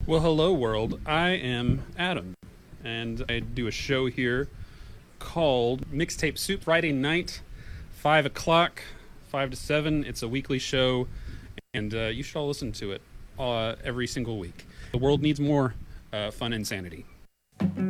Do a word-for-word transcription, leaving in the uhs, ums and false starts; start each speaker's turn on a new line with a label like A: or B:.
A: Well, hello, world. I am Adam, and I do a show here called Mixtape Soup Friday night, five o'clock, five to seven. It's a weekly show, and uh, you should all listen to it uh, every single week. The world needs more uh, fun insanity.